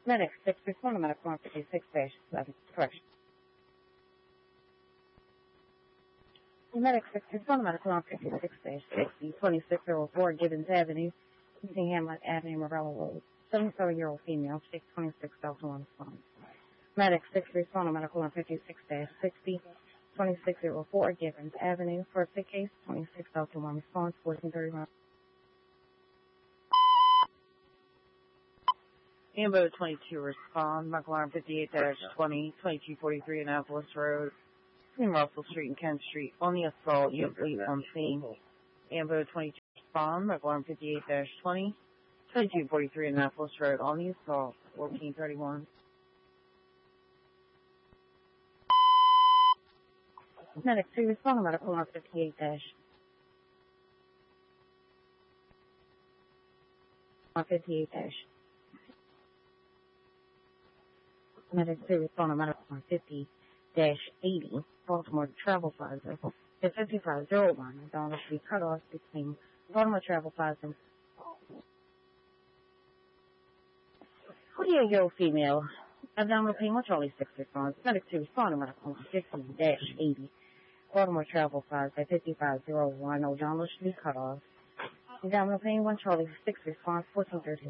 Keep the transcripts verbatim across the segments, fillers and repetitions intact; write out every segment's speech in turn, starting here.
Medic six respond to medical on fifty-six dash seven. Correction. Medic six respond to medical on fifty-six dash sixty, twenty-six oh four Gibbons Avenue, using Hamlet Avenue, Morello Road. seventy-seven-year-old female, six twenty-six Delta one response. Medic six respond to medical on fifty-six dash sixty, twenty-six oh four Gibbons Avenue. First hit case, twenty-six Delta one response, fourteen thirty-one. Ambo twenty-two respond, medical arm fifty-eight dash twenty, twenty-two forty-three Annapolis Road, between Russell Street and Kent Street, on the assault, you have eight on scene. Ambo twenty-two respond, medical arm fifty-eight dash twenty, twenty-two forty-three Annapolis Road, on the assault, fourteen thirty-one. Medic two respond to medical arm fifty-eight dash fifty-eight dash. Medic two respond to medical arm fifty dash eighty, Baltimore Travel Plaza, at fifty-five oh one, and Donald Street cutoff between Baltimore Travel Plaza and forty-eight-year-old female, abdominal pain with Charlie six response. Medic two respond to medical arm fifteen dash eighty, Baltimore Travel Plaza, at fifty-five oh one, O'Donnell Street cutoff. Abdominal pain one Charlie six response, fourteen thirty.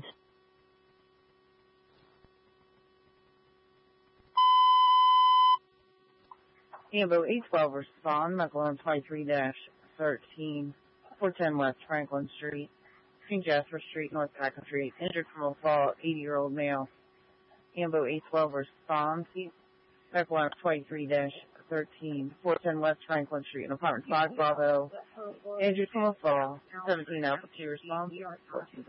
Ambo eight twelve respond, medical arm twenty-three dash thirteen, four ten West Franklin Street, between Jasper Street, North Packer Street, injured from a fall, eighty-year-old male. Ambo eight twelve respond, medical arm twenty-three dash thirteen, four ten West Franklin Street, in apartment five Bravo, injured from a fall, seventeen Alpha two response.